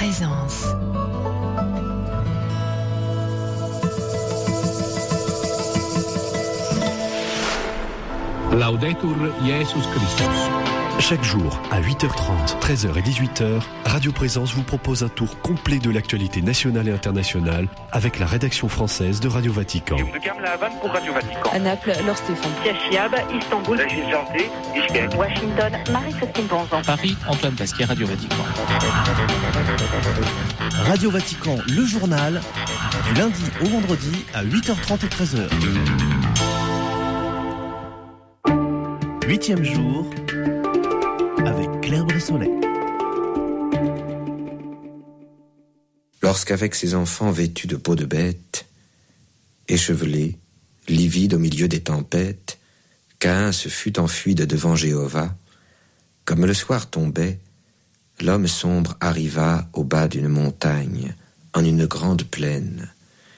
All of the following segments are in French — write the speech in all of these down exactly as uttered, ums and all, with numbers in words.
Présence. Laudetur Jesus Christus. Chaque jour, à huit heures trente, treize heures et dixhuit heures, Radio Présence vous propose un tour complet de l'actualité nationale et internationale avec la rédaction française de Radio Vatican. Pour Radio Vatican. À Naples, Laure Stéphane. Chiab, Istanbul. Santé, Washington, Marie-Sophie Bonzon. Paris, Antoine Pasquier, Radio Vatican. Radio Vatican, le journal, du lundi au vendredi à huit heures trente et treize heures. Huitième jour, avec Claire Bressolet. Lorsqu'avec ses enfants vêtus de peau de bête, échevelés, livides au milieu des tempêtes, Caïn se fut enfui de devant Jéhovah, comme le soir tombait, l'homme sombre arriva au bas d'une montagne, en une grande plaine.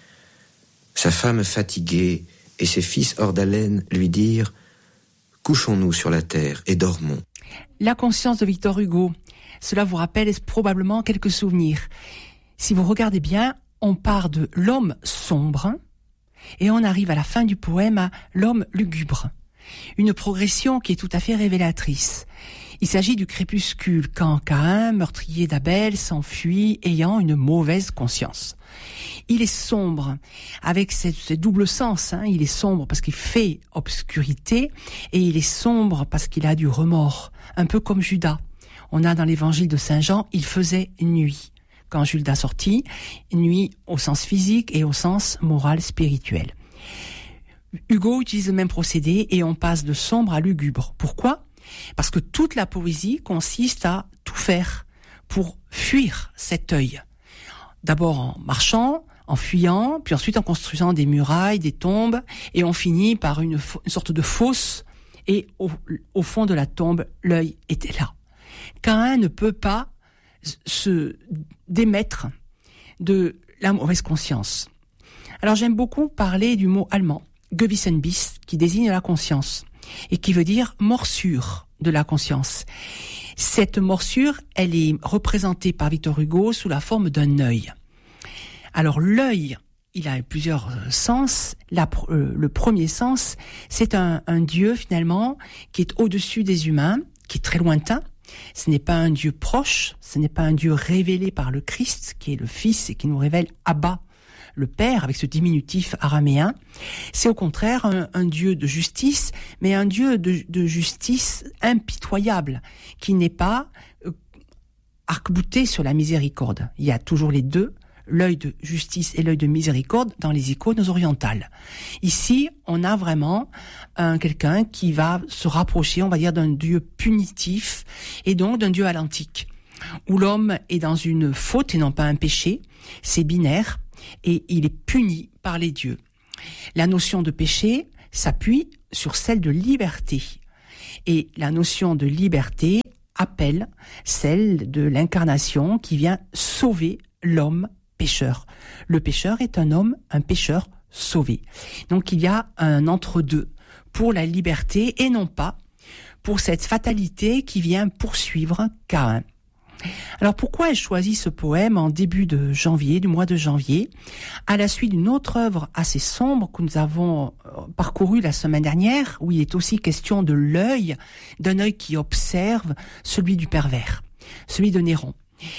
Sa femme fatiguée et ses fils hors d'haleine lui dirent « Couchons-nous sur la terre et dormons. » La conscience de Victor Hugo, cela vous rappelle probablement quelques souvenirs. Si vous regardez bien, on part de l'homme sombre et on arrive à la fin du poème à l'homme lugubre. Une progression qui est tout à fait révélatrice. Il s'agit du crépuscule quand Caïn, meurtrier d'Abel, s'enfuit ayant une mauvaise conscience. Il est sombre avec ce, ce double sens. Hein. Il est sombre parce qu'il fait obscurité et il est sombre parce qu'il a du remords, un peu comme Judas. On a dans l'évangile de Saint Jean, il faisait nuit. Quand Judas sortit, nuit au sens physique et au sens moral spirituel. Hugo utilise le même procédé et on passe de sombre à lugubre. Pourquoi ? Parce que toute la poésie consiste à tout faire pour fuir cet œil. D'abord en marchant, en fuyant, puis ensuite en construisant des murailles, des tombes, et on finit par une, une sorte de fosse, et au, au fond de la tombe, l'œil était là. Caïn ne peut pas se démettre de la mauvaise conscience. Alors j'aime beaucoup parler du mot allemand, Gewissensbiss, qui désigne la conscience, et qui veut dire morsure de la conscience. Cette morsure, elle est représentée par Victor Hugo sous la forme d'un œil. Alors l'œil, il a plusieurs sens. La, euh, le premier sens, c'est un, un Dieu finalement qui est au-dessus des humains, qui est très lointain. Ce n'est pas un Dieu proche, ce n'est pas un Dieu révélé par le Christ, qui est le Fils et qui nous révèle Abba, le Père, avec ce diminutif araméen. C'est au contraire un, un Dieu de justice, mais un Dieu de, de justice impitoyable, qui n'est pas euh, arc-bouté sur la miséricorde. Il y a toujours les deux, l'œil de justice et l'œil de miséricorde dans les icônes orientales. Ici, on a vraiment un, quelqu'un qui va se rapprocher, on va dire, d'un Dieu punitif et donc d'un Dieu à l'antique, où l'homme est dans une faute et non pas un péché, c'est binaire, et il est puni par les dieux. La notion de péché s'appuie sur celle de liberté. Et la notion de liberté appelle celle de l'incarnation qui vient sauver l'homme pécheur. Le pécheur est un homme, un pécheur sauvé. Donc il y a un entre-deux pour la liberté et non pas pour cette fatalité qui vient poursuivre Caïn. Alors pourquoi ai je choisi ce poème en début de janvier, du mois de janvier, à la suite d'une autre œuvre assez sombre que nous avons parcourue la semaine dernière, où il est aussi question de l'œil, d'un œil qui observe, celui du pervers, celui de Néron.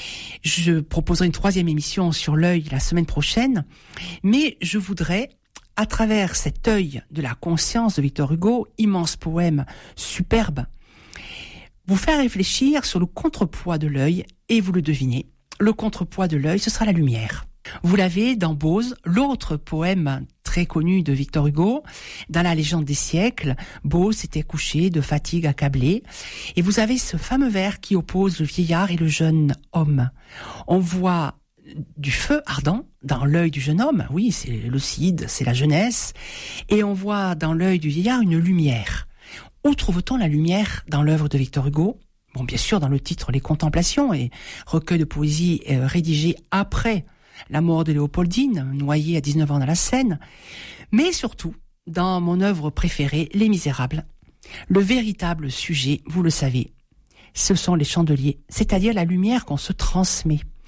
Je proposerai une troisième émission sur l'œil la semaine prochaine, mais je voudrais, à travers cet œil de la conscience de Victor Hugo, immense poème superbe, vous faire réfléchir sur le contrepoids de l'œil, et vous le devinez, le contrepoids de l'œil, ce sera la lumière. Vous l'avez dans Bose, l'autre poème très connu de Victor Hugo, dans la légende des siècles. Bose s'était couché de fatigue accablé, et vous avez ce fameux vers qui oppose le vieillard et le jeune homme. On voit du feu ardent dans l'œil du jeune homme, oui, c'est le cid, c'est la jeunesse, et on voit dans l'œil du vieillard une lumière. Où trouve-t-on la lumière dans l'œuvre de Victor Hugo ? Bon, bien sûr, dans le titre Les Contemplations, et recueil de poésie euh, rédigé après la mort de Léopoldine, noyée à dix-neuf ans dans la Seine, mais surtout dans mon œuvre préférée, Les Misérables. Le véritable sujet, vous le savez, ce sont les chandeliers, c'est-à-dire la lumière qu'on se transmet.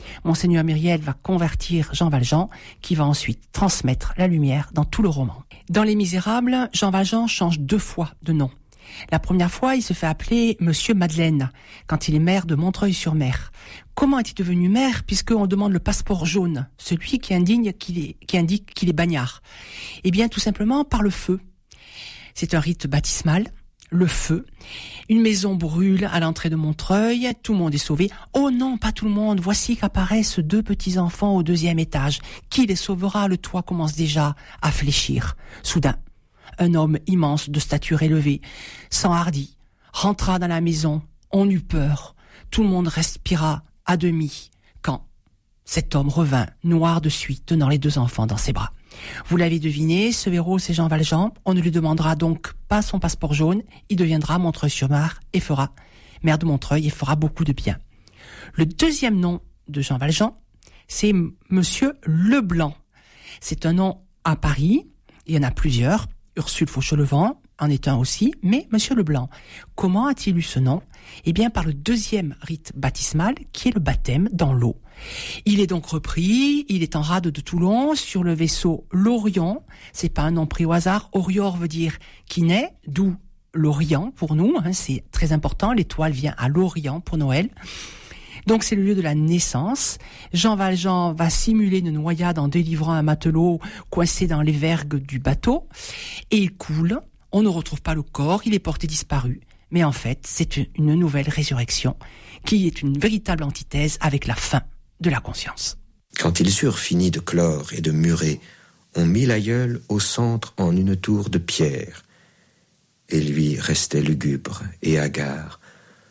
Monseigneur Myriel va convertir Jean Valjean, qui va ensuite transmettre la lumière dans tout le roman. Dans Les Misérables, Jean Valjean change deux fois de nom. La première fois, il se fait appeler Monsieur Madeleine, quand il est maire de Montreuil-sur-Mer. Comment est-il devenu maire, puisqu'on demande le passeport jaune, celui qui indique qu'il est, qui indique qu'il est bagnard? Eh bien, tout simplement par le feu. C'est un rite baptismal, le feu. Une maison brûle à l'entrée de Montreuil, tout le monde est sauvé. Oh non, pas tout le monde, voici qu'apparaissent deux petits-enfants au deuxième étage. Qui les sauvera? Le toit commence déjà à fléchir. Soudain, un homme immense de stature élevée s'enhardit, rentra dans la maison, on eut peur. Tout le monde respira à demi, quand cet homme revint, noir de suie, tenant les deux enfants dans ses bras. Vous l'avez deviné, ce héros, c'est Jean Valjean. On ne lui demandera donc pas son passeport jaune. Il deviendra Montreuil-sur-Mer et fera, maire de Montreuil, et fera beaucoup de bien. Le deuxième nom de Jean Valjean, c'est Monsieur Leblanc. C'est un nom à Paris. Il y en a plusieurs. Ursule Fauchelevent en est un aussi, mais Monsieur Leblanc. Comment a-t-il eu ce nom? Eh bien, par le deuxième rite baptismal, qui est le baptême dans l'eau. Il est donc repris, il est en rade de Toulon, sur le vaisseau l'Orion. C'est pas un nom pris au hasard. Orior veut dire qui naît, d'où l'Orient pour nous, hein, c'est très important. L'étoile vient à l'Orient pour Noël. Donc c'est le lieu de la naissance. Jean Valjean va simuler une noyade en délivrant un matelot coincé dans les vergues du bateau. Et il coule. On ne retrouve pas le corps, il est porté disparu. Mais en fait, c'est une nouvelle résurrection qui est une véritable antithèse avec la fin de la conscience. Quand ils eurent fini de clore et de murer, on mit l'aïeul au centre en une tour de pierre. Et lui restait lugubre et hagard.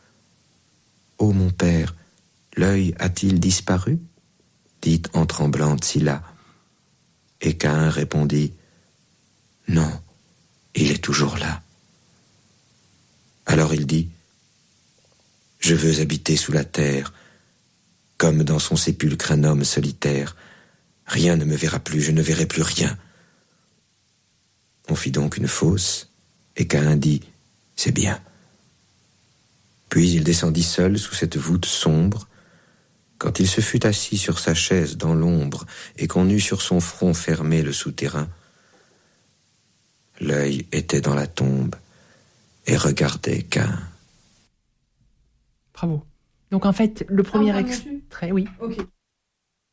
« Ô mon père, l'œil a-t-il disparu ?» dit en tremblant Scylla. Et Caïn répondit « Non, il est toujours là. » Alors il dit « Je veux habiter sous la terre, comme dans son sépulcre un homme solitaire. Rien ne me verra plus, je ne verrai plus rien. » On fit donc une fosse, et Caïn dit « C'est bien. » Puis il descendit seul sous cette voûte sombre. Quand il se fut assis sur sa chaise dans l'ombre, et qu'on eut sur son front fermé le souterrain, l'œil était dans la tombe, et regardait Caïn. Bravo. Donc en fait, le premier extrait, oui. Ok.